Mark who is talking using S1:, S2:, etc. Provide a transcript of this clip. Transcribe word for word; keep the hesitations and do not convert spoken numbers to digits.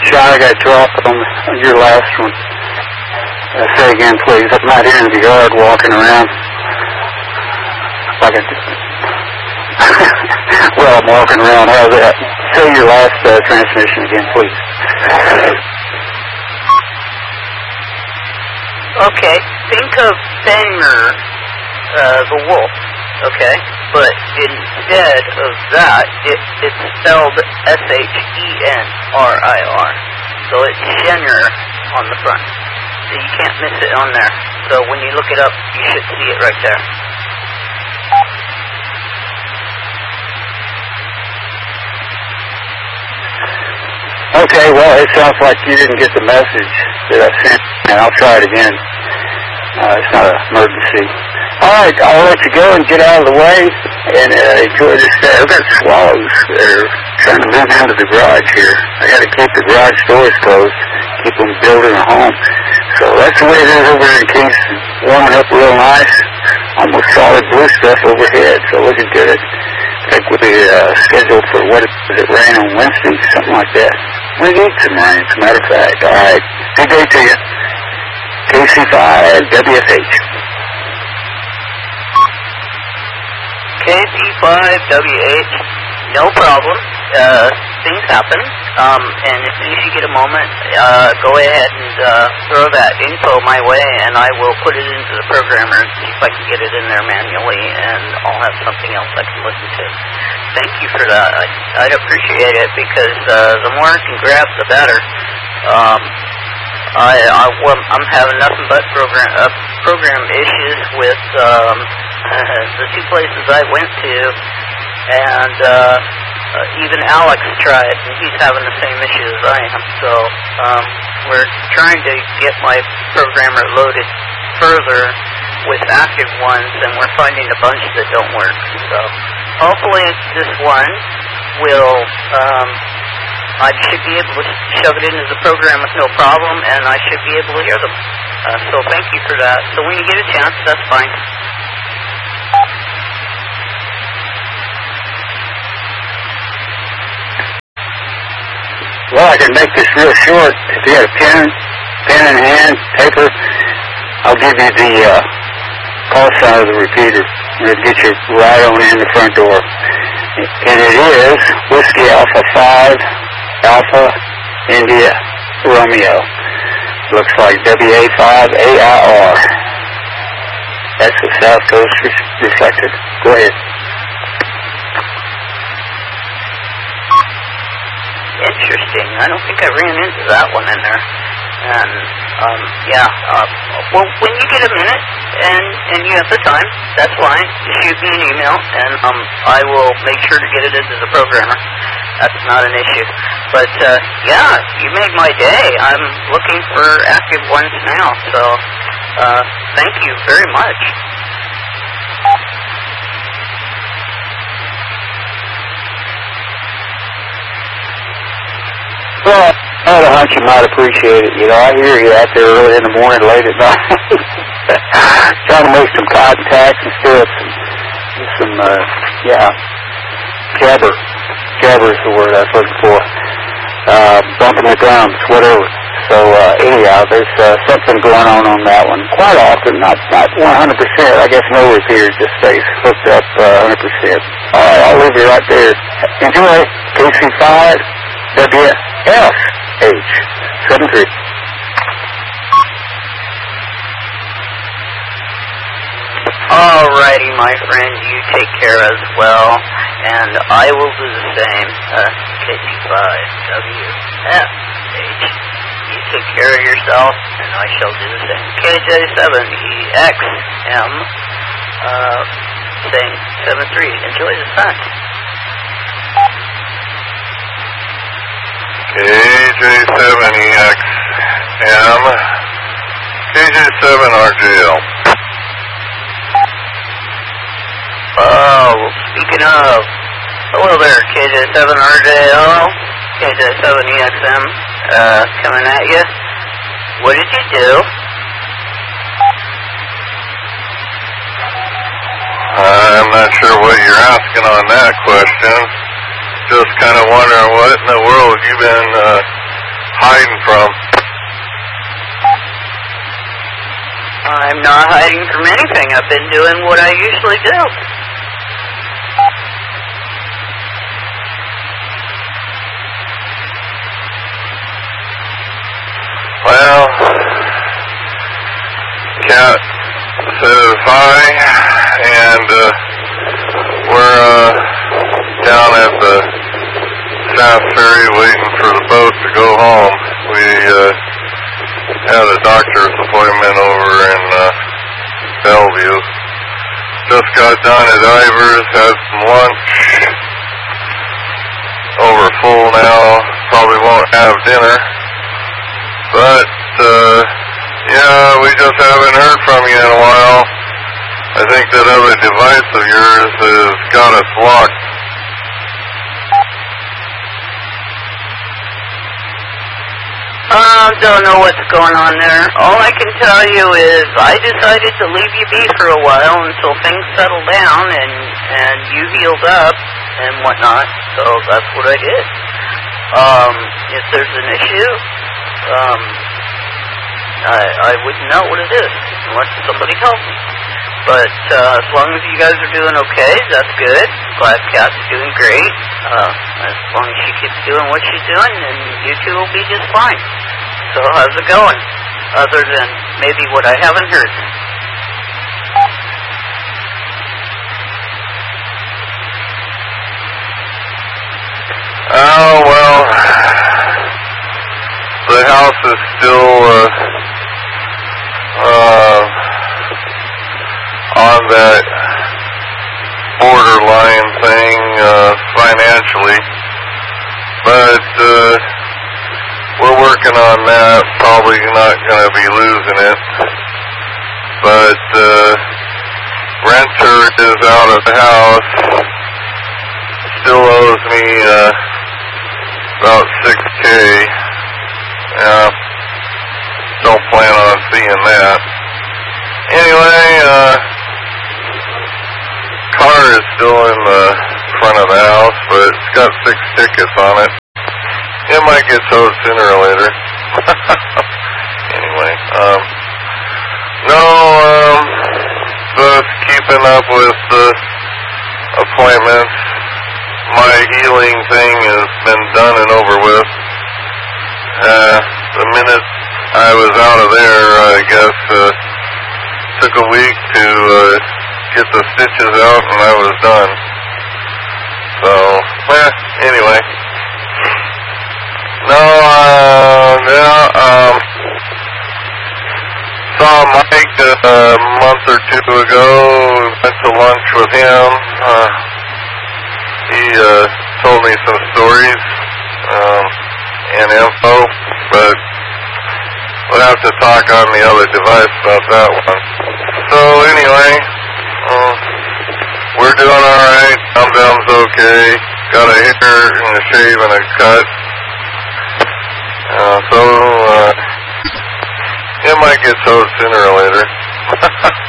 S1: Shot, I got dropped on your last one. Uh, say again, please. I'm out here in the yard walking around. Like a... well, I'm walking around. How's that? Say your last uh, transmission again, please.
S2: Okay, think of Fenrir, uh, the wolf, okay? But instead of that, it, it's spelled S H E N R I R. So it's Shenner on the front. So you can't miss it on there. So when you look it up, you should see it right there.
S1: Okay, well, it sounds like you didn't get the message that I sent, and I'll try it again. Uh, it's not an emergency. All right, I'll let you go and get out of the way and uh, enjoy this day. I've got swallows that are trying to move into the garage here. I got to keep the garage doors closed, keep them building a home. So that's the way it is over here in Kingston. Warming up real nice, almost solid blue stuff overhead, so looking good. I think we'll be uh, scheduled for, what is it, rain on Wednesday, something like that. We need some rain, as a matter of fact. All right, good day to you. K C five W F H.
S2: K C five W H, no problem. Uh, things happen. Um, and as soon as you get a moment, uh, go ahead and uh, throw that info my way, and I will put it into the programmer and see if I can get it in there manually, and I'll have something else I can listen to. Thank you for that. I, I'd appreciate it, because uh, the more I can grab, the better. Um, I, I, well, I'm having nothing but program uh, program issues with um, uh, the two places I went to, and uh, uh, even Alex tried, and he's having the same issue as I am. So um, we're trying to get my programmer loaded further with active ones, and we're finding a bunch that don't work. So hopefully this one will... Um, I should be able to shove it into the program with no problem, and I should be able to hear them. Uh, so thank you for that. So when you get a chance, that's fine.
S1: Well, I can make this real short. If you have a pen, pen in hand, paper, I'll give you the uh, call sign of the repeater, and it'll get you right on in the front door. And it is Whiskey Alpha five, Alpha, India, Romeo. Looks like W A five A I R. That's the South Coast re- reflected. Go ahead.
S2: Interesting. I don't think I ran into that one in there. And, um, yeah, uh, well, when you get a minute and, and you have the time, that's fine. Just shoot me an email, and um, I will make sure to get it into the programmer. That's not an issue. But, uh, yeah, you made my day. I'm looking for active ones now, so uh, thank you very much.
S1: Well, I had a hunch you might appreciate it. You know, I hear you out there early in the morning, late at night, trying to make some contacts and stuff. Some, some uh, yeah, jabber. Jabber is the word I was looking for. Uh, bumping the drums, whatever. So, uh, anyhow, there's uh, something going on on that one. Quite often, not not one hundred percent. I guess no repeater just stays hooked up uh, one hundred percent. All right, I'll leave you right there. Enjoy. K C five W F H seven three.
S2: Alrighty, my friend, you take care as well, and I will do the same. Uh, K C five W F H. You take care of yourself, and I shall do the same. K J seven E X M, uh, saying seven three. Enjoy the sun.
S3: K J seven E X M, K J seven R J L.
S2: Oh, speaking of, hello there, K J seven R J L, K J seven E X M, uh, coming at you. What did you do?
S3: I'm not sure what you're asking on that question. Just kind of wondering what in the world you've been uh, hiding from?
S2: I'm not hiding from anything. I've been doing what I usually do.
S3: Well, Cat says hi, and uh, we're uh, down at the South Ferry waiting for the boat to go home. We uh, had a doctor's appointment over in uh, Bellevue. Just got done at Ivers, had some lunch. Over full now, probably won't have dinner. But, uh, yeah, we just haven't heard from you in a while. I think that other device of yours has got us locked.
S2: I uh, don't know what's going on there. All I can tell you is I decided to leave you be for a while until things settled down and, and you healed up and whatnot. So that's what I did. Um, if there's an issue, um, I, I wouldn't know what it is unless somebody told me. But uh, as long as you guys are doing okay, that's good. Glad Cat's doing great. Uh, as long as she keeps doing what she's doing, then you two will be just fine. So how's it going? Other than maybe what I haven't heard.
S3: Oh, well, the house is still uh, uh, on that borderline thing uh, financially, but uh, we're working on that. Probably not going to be losing it, but uh, renter is out of the house. Still owes me uh, about six K. Uh, don't plan on seeing that. Anyway, uh, car is still in the front of the house, but it's got six tickets on it. It might get towed sooner or later. Anyway, um, no, um, just keeping up with the appointments. My healing thing has been done and over with. Uh, the minute I was out of there, I guess, uh, took a week to uh, get the stitches out and I was done. So, eh, anyway. No, uh, yeah, um, saw Mike a month or two ago, went to lunch with him. Uh, he, uh, told me some stories, um, and info, but we'll have to talk on the other device about that one. So anyway, uh, we're doing alright. Dum Dum's okay. Got a hair and a shave and a cut. Uh, so, uh, it might get towed sooner or later.